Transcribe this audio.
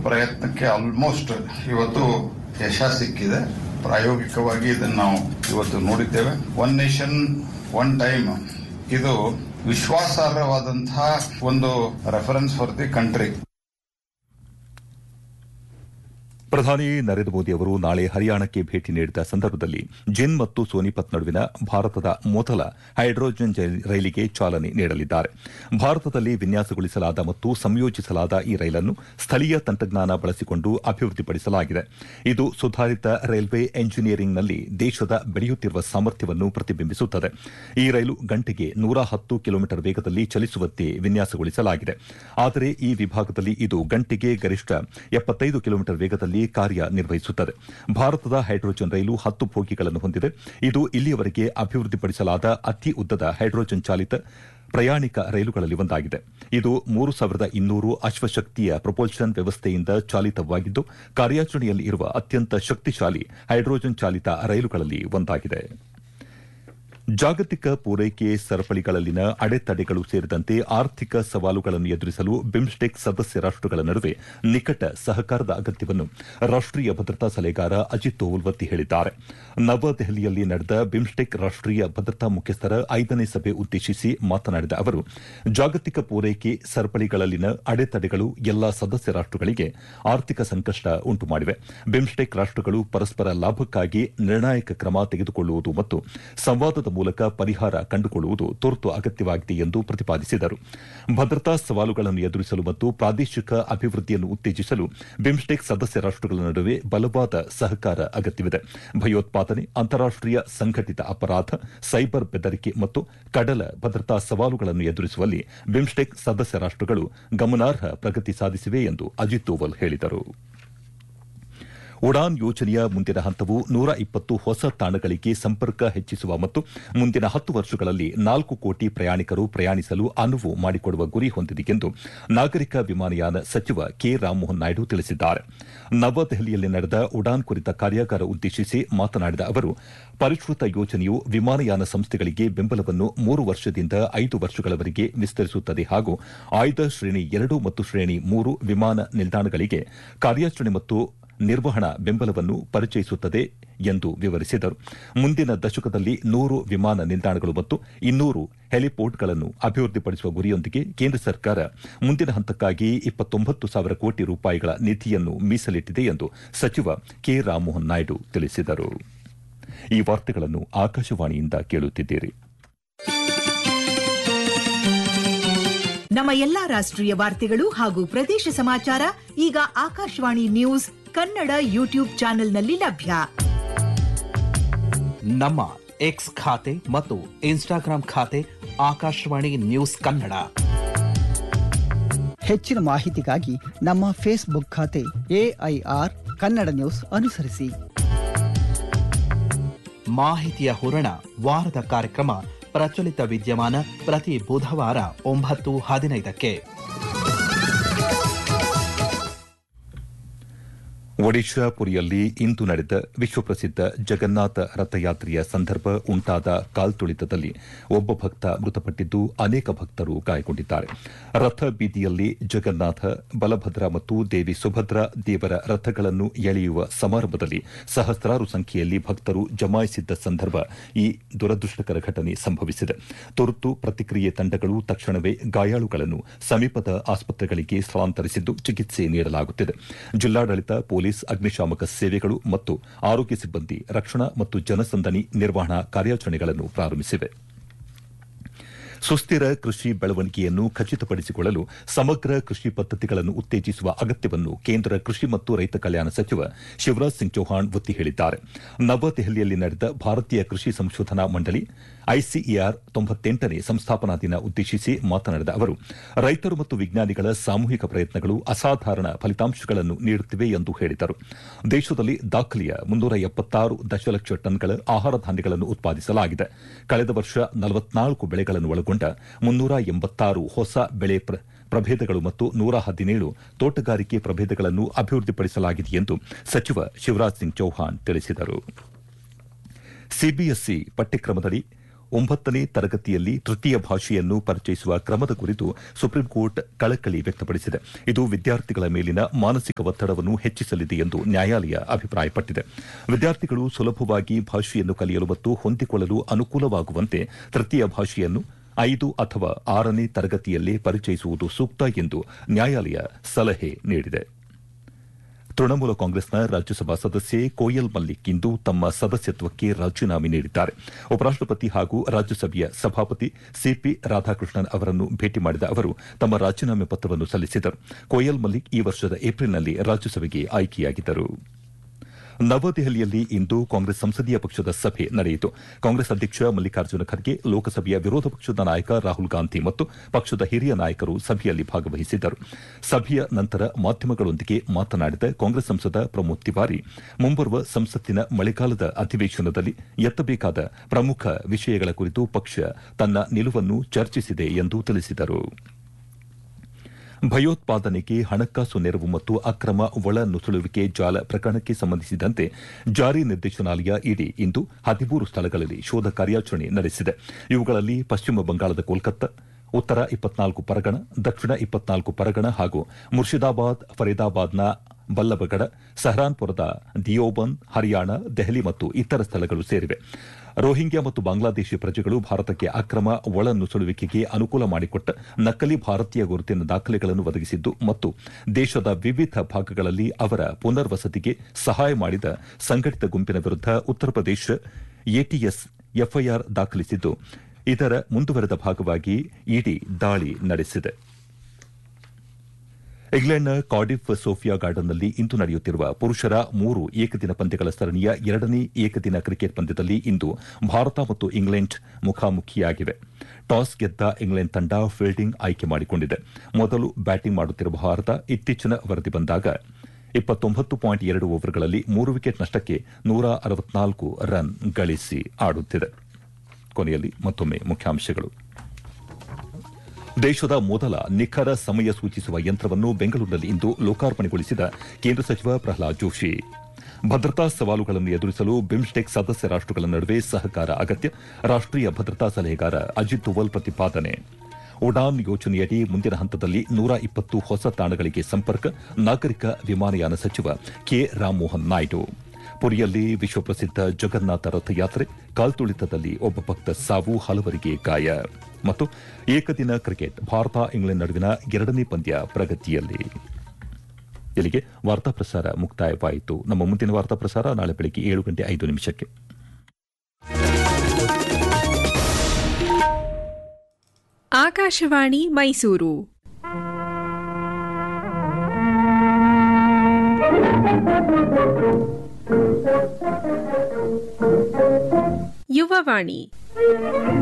ಪ್ರಯತ್ನಕ್ಕೆ ಆಲ್ಮೋಸ್ಟ್ ಇವತ್ತು ಯಶ ಸಿಕ್ಕಿದೆ. ಪ್ರಾಯೋಗಿಕವಾಗಿ ಇದನ್ನು ನಾವು ಇವತ್ತು ನೋಡಿದ್ದೇವೆ. ಒನ್ ನೇಷನ್ ಒನ್ ಟೈಮ್ ಇದು ವಿಶ್ವಾಸಾರ್ಹವಾದಂತಹ ಒಂದು ರೆಫರೆನ್ಸ್ ಫಾರ್ ದಿ ಕಂಟ್ರಿ. ಪ್ರಧಾನಿ ನರೇಂದ್ರ ಮೋದಿ ಅವರು ನಾಳೆ ಹರಿಯಾಣಕ್ಕೆ ಭೇಟಿ ನೀಡಿದ ಸಂದರ್ಭದಲ್ಲಿ ಜಿಂದ್ ಮತ್ತು ಸೋನಿಪತ್ ನಡುವಿನ ಭಾರತದ ಮೊದಲ ಹೈಡ್ರೋಜನ್ ರೈಲಿಗೆ ಚಾಲನೆ ನೀಡಲಿದ್ದಾರೆ. ಭಾರತದಲ್ಲಿ ವಿನ್ಯಾಸಗೊಳಿಸಲಾದ ಮತ್ತು ಸಂಯೋಜಿಸಲಾದ ಈ ರೈಲನ್ನು ಸ್ಥಳೀಯ ತಂತ್ರಜ್ಞಾನ ಬಳಸಿಕೊಂಡು ಅಭಿವೃದ್ಧಿಪಡಿಸಲಾಗಿದೆ. ಇದು ಸುಧಾರಿತ ರೈಲ್ವೆ ಎಂಜಿನಿಯರಿಂಗ್ನಲ್ಲಿ ದೇಶದ ಬೆಳೆಯುತ್ತಿರುವ ಸಾಮರ್ಥ್ಯವನ್ನು ಪ್ರತಿಬಿಂಬಿಸುತ್ತದೆ. ಈ ರೈಲು ಗಂಟೆಗೆ 110 ಕಿಲೋಮೀಟರ್ ವೇಗದಲ್ಲಿ ಚಲಿಸುವಂತೆ ವಿನ್ಯಾಸಗೊಳಿಸಲಾಗಿದೆ. ಆದರೆ ಈ ವಿಭಾಗದಲ್ಲಿ ಇದು ಗಂಟೆಗೆ ಗರಿಷ್ಠ 75 ಕಿಲೋಮೀಟರ್ ವೇಗದಲ್ಲಿ ಕಾರ್ಯನಿರ್ವಹಿಸುತ್ತದೆ. ಭಾರತದ ಹೈಡ್ರೋಜನ್ ರೈಲು 10 ಬೋಗಿಗಳನ್ನು ಹೊಂದಿದೆ. ಇದು ಇಲ್ಲಿಯವರೆಗೆ ಅಭಿವೃದ್ಧಿಪಡಿಸಲಾದ ಅತಿ ಉದ್ದದ ಹೈಡ್ರೋಜನ್ ಚಾಲಿತ ಪ್ರಯಾಣಿಕ ರೈಲುಗಳಲ್ಲಿ ಒಂದಾಗಿದೆ. ಇದು 3200 ಅಶ್ವಶಕ್ತಿಯ ಪ್ರೊಪಲ್ಷನ್ ವ್ಯವಸ್ಥೆಯಿಂದ ಚಾಲಿತವಾಗಿದ್ದು ಕಾರ್ಯಾಚರಣೆಯಲ್ಲಿ ಇರುವ ಅತ್ಯಂತ ಶಕ್ತಿಶಾಲಿ ಹೈಡ್ರೋಜನ್ ಚಾಲಿತ ರೈಲುಗಳಲ್ಲಿ ಒಂದಾಗಿದೆ. ಜಾಗತಿಕ ಪೂರೈಕೆ ಸರಪಳಿಗಳಲ್ಲಿನ ಅಡೆತಡೆಗಳು ಸೇರಿದಂತೆ ಆರ್ಥಿಕ ಸವಾಲುಗಳನ್ನು ಎದುರಿಸಲು ಬಿಮ್ಸ್ಟೆಕ್ ಸದಸ್ಯ ರಾಷ್ಟಗಳ ನಡುವೆ ನಿಕಟ ಸಹಕಾರದ ಅಗತ್ಯವನ್ನು ರಾಷ್ಟೀಯ ಭದ್ರತಾ ಸಲಹೆಗಾರ ಅಜಿತ್ ದೋವಲ್ ಒತ್ತಿ ಹೇಳಿದ್ದಾರೆ. ನವದೆಹಲಿಯಲ್ಲಿ ನಡೆದ ಬಿಮ್ಸ್ಟೆಕ್ ರಾಷ್ಟೀಯ ಭದ್ರತಾ ಮುಖ್ಯಸ್ಥರ 5ನೇ ಸಭೆ ಉದ್ದೇಶಿಸಿ ಮಾತನಾಡಿದ ಅವರು, ಜಾಗತಿಕ ಪೂರೈಕೆ ಸರಪಳಿಗಳಲ್ಲಿನ ಅಡೆತಡೆಗಳು ಎಲ್ಲಾ ಸದಸ್ಯ ರಾಷ್ಟಗಳಿಗೆ ಆರ್ಥಿಕ ಸಂಕಷ್ಟ ಉಂಟುಮಾಡಿವೆ. ಬಿಮ್ಸ್ಟೆಕ್ ರಾಷ್ಟಗಳು ಪರಸ್ಪರ ಲಾಭಕ್ಕಾಗಿ ನಿರ್ಣಾಯಕ ಕ್ರಮ ತೆಗೆದುಕೊಳ್ಳುವುದು ಮತ್ತು ಸಂವಾದದ ಮೂಲಕ ಪರಿಹಾರ ಕಂಡುಕೊಳ್ಳುವುದು ತುರ್ತು ಅಗತ್ಯವಾಗಿದೆ ಎಂದು ಪ್ರತಿಪಾದಿಸಿದರು. ಭದ್ರತಾ ಸವಾಲುಗಳನ್ನು ಎದುರಿಸಲು ಮತ್ತು ಪ್ರಾದೇಶಿಕ ಅಭಿವೃದ್ಧಿಯನ್ನು ಉತ್ತೇಜಿಸಲು ಬಿಮ್ಸ್ಟೆಕ್ ಸದಸ್ಯ ರಾಷ್ಟಗಳ ನಡುವೆ ಬಲವಾದ ಸಹಕಾರ ಅಗತ್ಯವಿದೆ. ಭಯೋತ್ಪಾದನೆ, ಅಂತಾರಾಷ್ಟೀಯ ಸಂಘಟಿತ ಅಪರಾಧ, ಸೈಬರ್ ಬೆದರಿಕೆ ಮತ್ತು ಕಡಲ ಭದ್ರತಾ ಸವಾಲುಗಳನ್ನು ಎದುರಿಸುವಲ್ಲಿ ಬಿಮ್ಸ್ಟೆಕ್ ಸದಸ್ಯ ರಾಷ್ಟಗಳು ಗಮನಾರ್ಹ ಪ್ರಗತಿ ಸಾಧಿಸಿವೆ ಎಂದು ಅಜಿತ್ ದೋವಲ್ ಹೇಳಿದರು. ಉಡಾನ್ ಯೋಜನೆಯ ಮುಂದಿನ ಹಂತವು 120 ಹೊಸ ತಾಣಗಳಿಗೆ ಸಂಪರ್ಕ ಹೆಚ್ಚಿಸುವ ಮತ್ತು ಮುಂದಿನ 10 ವರ್ಷಗಳಲ್ಲಿ 4 ಕೋಟಿ ಪ್ರಯಾಣಿಕರು ಪ್ರಯಾಣಿಸಲು ಅನುವು ಮಾಡಿಕೊಡುವ ಗುರಿ ಹೊಂದಿದೆ ಎಂದು ನಾಗರಿಕ ವಿಮಾನಯಾನ ಸಚಿವ ಕೆ ರಾಮಮೋಹನ್ ನಾಯ್ಡು ತಿಳಿಸಿದ್ದಾರೆ. ನವದೆಹಲಿಯಲ್ಲಿ ನಡೆದ ಉಡಾನ್ ಕುರಿತ ಕಾರ್ಯಾಗಾರ ಉದ್ದೇಶಿಸಿ ಮಾತನಾಡಿದ ಅವರು, ಪರಿಷ್ಕೃತ ಯೋಜನೆಯು ವಿಮಾನಯಾನ ಸಂಸ್ಥೆಗಳಿಗೆ ಬೆಂಬಲವನ್ನು 3 ವರ್ಷದಿಂದ 5 ವರ್ಷಗಳವರೆಗೆ ವಿಸ್ತರಿಸುತ್ತದೆ ಹಾಗೂ ಆಯ್ದ ಶ್ರೇಣಿ 2 ಮತ್ತು ಶ್ರೇಣಿ 3 ವಿಮಾನ ನಿಲ್ದಾಣಗಳಿಗೆ ಕಾರ್ಯಾಚರಣೆ ಮತ್ತು ನಿರ್ವಹಣಾ ಬೆಂಬಲವನ್ನು ಪರಿಚಯಿಸುತ್ತದೆ ಎಂದು ವಿವರಿಸಿದರು. ಮುಂದಿನ ದಶಕದಲ್ಲಿ 100 ವಿಮಾನ ನಿಲ್ದಾಣಗಳು ಮತ್ತು 200 ಹೆಲಿಪೋರ್ಟ್ಗಳನ್ನು ಅಭಿವೃದ್ಧಿಪಡಿಸುವ ಗುರಿಯೊಂದಿಗೆ ಕೇಂದ್ರ ಸರ್ಕಾರ ಮುಂದಿನ ಹಂತಕ್ಕಾಗಿ 29,000 ಕೋಟಿ ರೂಪಾಯಿಗಳ ನಿಧಿಯನ್ನು ಮೀಸಲಿಟ್ಟಿದೆ ಎಂದು ಸಚಿವ ಕೆ ರಾಮಮೋಹನ್ ನಾಯ್ಡು ತಿಳಿಸಿದರು. ಈ ವಾರ್ತೆಗಳನ್ನು ಆಕಾಶವಾಣಿಯಿಂದ ಕೇಳುತ್ತಿದ್ದೀರಿ. ನಮ್ಮ ಎಲ್ಲಾ ರಾಷ್ಟ್ರೀಯ ವಾರ್ತೆಗಳು ಹಾಗೂ ಪ್ರದೇಶ ಸಮಾಚಾರ ಈಗ ಆಕಾಶವಾಣಿ ನ್ಯೂಸ್ ಕನ್ನಡ ಯೂಟ್ಯೂಬ್ ಚಾನೆಲ್ನಲ್ಲಿ ಲಭ್ಯ. ನಮ್ಮ ಎಕ್ಸ್ ಖಾತೆ ಮತ್ತು ಇನ್ಸ್ಟಾಗ್ರಾಂ ಖಾತೆ ಆಕಾಶವಾಣಿ ನ್ಯೂಸ್ ಕನ್ನಡ. ಹೆಚ್ಚಿನ ಮಾಹಿತಿಗಾಗಿ ನಮ್ಮ ಫೇಸ್ಬುಕ್ ಖಾತೆ AIR ಕನ್ನಡ ನ್ಯೂಸ್ ಅನುಸರಿಸಿ. ಮಾಹಿತಿಯ ಹೂರಣ ವಾರದ ಕಾರ್ಯಕ್ರಮ ಪ್ರಚಲಿತ ವಿದ್ಯಮಾನ ಪ್ರತಿ ಬುಧವಾರ 9:15ಕ್ಕೆ. ಒಡಿಶಾ ಪುರಿಯಲ್ಲಿ ಇಂದು ನಡೆದ ವಿಶ್ವಪ್ರಸಿದ್ಧ ಜಗನ್ನಾಥ ರಥಯಾತ್ರೆಯ ಸಂದರ್ಭ ಉಂಟಾದ ಕಾಲ್ತುಳಿತದಲ್ಲಿ ಒಬ್ಬ ಭಕ್ತ ಮೃತಪಟ್ಟಿದ್ದು ಅನೇಕ ಭಕ್ತರು ಗಾಯಗೊಂಡಿದ್ದಾರೆ. ರಥ ಬೀದಿಯಲ್ಲಿ ಜಗನ್ನಾಥ, ಬಲಭದ್ರ ಮತ್ತು ದೇವಿ ಸುಭದ್ರ ದೇವರ ರಥಗಳನ್ನು ಎಳೆಯುವ ಸಮಾರಂಭದಲ್ಲಿ ಸಹಸ್ರಾರು ಸಂಖ್ಯೆಯಲ್ಲಿ ಭಕ್ತರು ಜಮಾಯಿಸಿದ್ದ ಸಂದರ್ಭ ಈ ದುರದೃಷ್ಟಕರ ಘಟನೆ ಸಂಭವಿಸಿದೆ. ತುರ್ತು ಪ್ರತಿಕ್ರಿಯೆ ತಂಡಗಳು ತಕ್ಷಣವೇ ಗಾಯಾಳುಗಳನ್ನು ಸಮೀಪದ ಆಸ್ಪತ್ರೆಗಳಿಗೆ ಸ್ಥಳಾಂತರಿಸಿದ್ದು ಚಿಕಿತ್ಸೆ ನೀಡಲಾಗುತ್ತಿದೆ. ಜಿಲ್ಲಾಡಳಿತ, ಪೊಲೀಸ್, ಅಗ್ನಿಶಾಮಕ ಸೇವೆಗಳು ಮತ್ತು ಆರೋಗ್ಯ ಸಿಬ್ಬಂದಿ ರಕ್ಷಣಾ ಮತ್ತು ಜನಸಂದಣಿ ನಿರ್ವಹಣಾ ಕಾರ್ಯಾಚರಣೆಗಳನ್ನು ಪ್ರಾರಂಭಿಸಿವೆ. ಸುಸ್ಥಿರ ಕೃಷಿ ಬೆಳವಣಿಗೆಯನ್ನು ಖಚಿತಪಡಿಸಿಕೊಳ್ಳಲು ಸಮಗ್ರ ಕೃಷಿ ಪದ್ದತಿಗಳನ್ನು ಉತ್ತೇಜಿಸುವ ಅಗತ್ಯವನ್ನು ಕೇಂದ್ರ ಕೃಷಿ ಮತ್ತು ರೈತ ಕಲ್ಯಾಣ ಸಚಿವ ಶಿವರಾಜ್ ಸಿಂಗ್ ಚೌಹಾಣ್ ಒತ್ತಿ ಹೇಳಿದ್ದಾರೆ. ನವದೆಹಲಿಯಲ್ಲಿ ನಡೆದ ಭಾರತೀಯ ಕೃಷಿ ಸಂಶೋಧನಾ ಮಂಡಳಿ ICAR 98ನೇ ಸಂಸ್ಥಾಪನಾ ದಿನ ಉದ್ದೇಶಿಸಿ ಮಾತನಾಡಿದ ಅವರು, ರೈತರು ಮತ್ತು ವಿಜ್ಞಾನಿಗಳ ಸಾಮೂಹಿಕ ಪ್ರಯತ್ನಗಳು ಅಸಾಧಾರಣ ಫಲಿತಾಂಶಗಳನ್ನು ನೀಡುತ್ತಿವೆ ಎಂದು ಹೇಳಿದರು. ದೇಶದಲ್ಲಿ ದಾಖಲೆಯ 376 ದಶಲಕ್ಷ ಟನ್ಗಳ ಆಹಾರ ಧಾನ್ಯಗಳನ್ನು ಉತ್ಪಾದಿಸಲಾಗಿದೆ. ಕಳೆದ ವರ್ಷ 44 ಬೆಳೆಗಳನ್ನು ಒಳಗೊಂಡ 386 ಹೊಸ ಬೆಳೆ ಪ್ರಭೇದಗಳು ಮತ್ತು 117 ತೋಟಗಾರಿಕೆ ಪ್ರಭೇದಗಳನ್ನು ಅಭಿವೃದ್ಧಿಪಡಿಸಲಾಗಿದೆ ಎಂದು ಸಚಿವ ಶಿವರಾಜ್ ಸಿಂಗ್ ಚೌಹಾಣ್ ತಿಳಿಸಿದರು. ಸಿಬಿಎಸ್ಇ ಪಠ್ಯಕ್ರಮದಡಿ 9ನೇ ತರಗತಿಯಲ್ಲಿ ತೃತೀಯ ಭಾಷೆಯನ್ನು ಪರಿಚಯಿಸುವ ಕ್ರಮದ ಕುರಿತು ಸುಪ್ರೀಂ ಕೋರ್ಟ್ ಕಳಕಳಿ ವ್ಯಕ್ತಪಡಿಸಿದೆ. ಇದು ವಿದ್ಯಾರ್ಥಿಗಳ ಮೇಲಿನ ಮಾನಸಿಕ ಒತ್ತಡವನ್ನು ಹೆಚ್ಚಿಸಲಿದೆ ಎಂದು ನ್ಯಾಯಾಲಯ ಅಭಿಪ್ರಾಯಪಟ್ಟಿದೆ. ವಿದ್ಯಾರ್ಥಿಗಳು ಸುಲಭವಾಗಿ ಭಾಷೆಯನ್ನು ಕಲಿಯಲು ಮತ್ತು ಹೊಂದಿಕೊಳ್ಳಲು ಅನುಕೂಲವಾಗುವಂತೆ ತೃತೀಯ ಭಾಷೆಯನ್ನು 5 ಅಥವಾ 6ನೇ ತರಗತಿಯಲ್ಲೇ ಪರಿಚಯಿಸುವುದು ಸೂಕ್ತ ಎಂದು ನ್ಯಾಯಾಲಯ ಸಲಹೆ ನೀಡಿದೆ. ತೃಣಮೂಲ ಕಾಂಗ್ರೆಸ್ನ ರಾಜ್ಯಸಭಾ ಸದಸ್ಯೆ ಕೋಯಲ್ ಮಲ್ಲಿಕ್ ಇಂದು ತಮ್ಮ ಸದಸ್ಯತ್ವಕ್ಕೆ ರಾಜೀನಾಮೆ ನೀಡಿದ್ದಾರೆ. ಉಪರಾಷ್ಟಪತಿ ಹಾಗೂ ರಾಜ್ಯಸಭೆಯ ಸಭಾಪತಿ ಸಿಪಿ ರಾಧಾಕೃಷ್ಣನ್ ಅವರನ್ನು ಭೇಟಿ ಮಾಡಿದ ಅವರು ತಮ್ಮ ರಾಜೀನಾಮೆ ಪತ್ರವನ್ನು ಸಲ್ಲಿಸಿದರು. ಕೋಯಲ್ ಮಲ್ಲಿಕ್ ಈ ವರ್ಷದ ಏಪ್ರಿಲ್ನಲ್ಲಿ ರಾಜ್ಯಸಭೆಗೆ ಆಯ್ಕೆಯಾಗಿದ್ದರು. ನವದೆಹಲಿಯಲ್ಲಿ ಇಂದು ಕಾಂಗ್ರೆಸ್ ಸಂಸದೀಯ ಪಕ್ಷದ ಸಭೆ ನಡೆಯಿತು. ಕಾಂಗ್ರೆಸ್ ಅಧ್ಯಕ್ಷ ಮಲ್ಲಿಕಾರ್ಜುನ ಖರ್ಗೆ, ಲೋಕಸಭೆಯ ವಿರೋಧ ಪಕ್ಷದ ನಾಯಕ ರಾಹುಲ್ ಗಾಂಧಿ ಮತ್ತು ಪಕ್ಷದ ಹಿರಿಯ ನಾಯಕರು ಸಭೆಯಲ್ಲಿ ಭಾಗವಹಿಸಿದ್ದರು. ಸಭೆಯ ನಂತರ ಮಾಧ್ಯಮಗಳೊಂದಿಗೆ ಮಾತನಾಡಿದ ಕಾಂಗ್ರೆಸ್ ಸಂಸದ ಪ್ರಮೋದ್ ತಿವಾರಿ, ಮುಂಬರುವ ಸಂಸತ್ತಿನ ಮಳೆಗಾಲದ ಅಧಿವೇಶನದಲ್ಲಿ ಎತ್ತಬೇಕಾದ ಪ್ರಮುಖ ವಿಷಯಗಳ ಕುರಿತು ಪಕ್ಷ ತನ್ನ ನಿಲುವನ್ನು ಚರ್ಚಿಸಿದೆ ಎಂದು ತಿಳಿಸಿದರು. ಭಯೋತ್ಪಾದನೆಗೆ ಹಣಕಾಸು ನೆರವು ಮತ್ತು ಅಕ್ರಮ ಒಳನುಸುಳುವಿಕೆ ಜಾಲ ಪ್ರಕರಣಕ್ಕೆ ಸಂಬಂಧಿಸಿದಂತೆ ಜಾರಿ ನಿರ್ದೇಶನಾಲಯ ಇಡಿ ಇಂದು 13 ಸ್ಥಳಗಳಲ್ಲಿ ಶೋಧ ಕಾರ್ಯಾಚರಣೆ ನಡೆಸಿದೆ. ಇವುಗಳಲ್ಲಿ ಪಶ್ಚಿಮ ಬಂಗಾಳದ ಕೋಲ್ಕತ್ತಾ, ಉತ್ತರ 24 ಪರಗಣ, ದಕ್ಷಿಣ 24 ಪರಗಣ ಹಾಗೂ ಮುರ್ಷಿದಾಬಾದ್, ಫರೀದಾಬಾದ್ನ ಬಲ್ಲಭಗಢ, ಸಹರಾನ್ಪುರದ ದಿಯೋಬಂದ್, ಹರಿಯಾಣ, ದೆಹಲಿ ಮತ್ತು ಇತರ ಸ್ಥಳಗಳು ಸೇರಿವೆ. ರೋಹಿಂಗ್ಯಾ ಮತ್ತು ಬಾಂಗ್ಲಾದೇಶಿ ಪ್ರಜೆಗಳು ಭಾರತಕ್ಕೆ ಅಕ್ರಮ ಒಳನುಸುಳುವಿಕೆಗೆ ಅನುಕೂಲ ಮಾಡಿಕೊಟ್ಟ ನಕಲಿ ಭಾರತೀಯ ಗುರುತಿನ ದಾಖಲೆಗಳನ್ನು ಒದಗಿಸಿದ್ದು ಮತ್ತು ದೇಶದ ವಿವಿಧ ಭಾಗಗಳಲ್ಲಿ ಅವರ ಪುನರ್ವಸತಿಗೆ ಸಹಾಯ ಮಾಡಿದ ಸಂಘಟಿತ ಗುಂಪಿನ ವಿರುದ್ಧ ಉತ್ತರ ಪ್ರದೇಶ ಎಟಿಎಸ್ ಎಫ್ಐಆರ್ ದಾಖಲಿಸಿದ್ದು, ಇದರ ಮುಂದುವರೆದ ಭಾಗವಾಗಿ ಇಡಿ ದಾಳಿ ನಡೆಸಿದೆ. ಇಂಗ್ಲೆಂಡ್ನ ಕಾರ್ಡಿಫ್ ಸೋಫಿಯಾ ಗಾರ್ಡನ್ನಲ್ಲಿ ಇಂದು ನಡೆಯುತ್ತಿರುವ ಪುರುಷರ 3 ಏಕದಿನ ಪಂದ್ಯಗಳ ಸರಣಿಯ 2ನೇ ಏಕದಿನ ಕ್ರಿಕೆಟ್ ಪಂದ್ಯದಲ್ಲಿ ಇಂದು ಭಾರತ ಮತ್ತು ಇಂಗ್ಲೆಂಡ್ ಮುಖಾಮುಖಿಯಾಗಿವೆ. ಟಾಸ್ ಗೆದ್ದ ಇಂಗ್ಲೆಂಡ್ ತಂಡ ಫೀಲ್ಡಿಂಗ್ ಆಯ್ಕೆ ಮಾಡಿಕೊಂಡಿದೆ. ಮೊದಲು ಬ್ಯಾಟಿಂಗ್ ಮಾಡುತ್ತಿರುವ ಭಾರತ ಇತ್ತೀಚಿನ ವರದಿ ಬಂದಾಗ 29.2 ಓವರ್ಗಳಲ್ಲಿ 3 ವಿಕೆಟ್ ನಷ್ಟಕ್ಕೆ 164 ರನ್ ಗಳಿಸಿ ಆಡುತ್ತಿದೆ. ಕೊನೆಯಲ್ಲಿ ಮತ್ತೊಮ್ಮೆ ಮುಖ್ಯಾಂಶಗಳು. ದೇಶದ ಮೊದಲ ನಿಖರ ಸಮಯ ಸೂಚಿಸುವ ಯಂತ್ರವನ್ನು ಬೆಂಗಳೂರಿನಲ್ಲಿ ಇಂದು ಲೋಕಾರ್ಪಣೆಗೊಳಿಸಿದ ಕೇಂದ್ರ ಸಚಿವ ಪ್ರಹ್ಲಾದ್ ಜೋಶಿ. ಭದ್ರತಾ ಸವಾಲುಗಳನ್ನು ಎದುರಿಸಲು ಬಿಮ್ಸ್ಟೆಕ್ ಸದಸ್ಯ ರಾಷ್ಟಗಳ ನಡುವೆ ಸಹಕಾರ ಅಗತ್ಯ, ರಾಷ್ಟೀಯ ಭದ್ರತಾ ಸಲಹೆಗಾರ ಅಜಿತ್ ದೋವಲ್ ಪ್ರತಿಪಾದನೆ. ಉಡಾನ್ ಯೋಜನೆಯಡಿ ಮುಂದಿನ ಹಂತದಲ್ಲಿ 120 ಹೊಸ ತಾಣಗಳಿಗೆ ಸಂಪರ್ಕ, ನಾಗರಿಕ ವಿಮಾನಯಾನ ಸಚಿವ ಕೆ ರಾಮಮೋಹನ್ ನಾಯ್ಡು. ಪುರಿಯಲ್ಲಿ ವಿಶ್ವಪ್ರಸಿದ್ಧ ಜಗನ್ನಾಥ ರಥಯಾತ್ರೆ, ಕಾಲ್ತುಳಿತದಲ್ಲಿ ಒಬ್ಬ ಭಕ್ತ ಸಾವು, ಹಲವರಿಗೆ ಗಾಯ. ಮತ್ತು ಏಕದಿನ ಕ್ರಿಕೆಟ್, ಭಾರತ ಇಂಗ್ಲೆಂಡ್ ನಡುವಿನ 2ನೇ ಪಂದ್ಯ ಪ್ರಗತಿಯಲ್ಲಿ. ಇಲ್ಲಿಗೆ ವಾರ್ತಾ ಪ್ರಸಾರ ಮುಕ್ತಾಯವಾಯಿತು. ನಮ್ಮ ಮುಂದಿನ ವಾರ್ತಾ ಪ್ರಸಾರ ನಾಳೆ ಬೆಳಗ್ಗೆ 7:05. ಆಕಾಶವಾಣಿ ಮೈಸೂರು. ಯುವವಾಣಿ